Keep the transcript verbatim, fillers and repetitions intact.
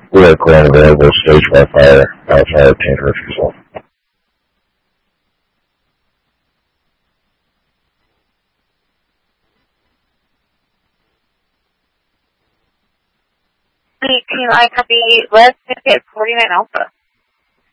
We are currently available stage by fire. Alpha obtained refusal. eighteen, I copy. Let's get forty-nine Alpha.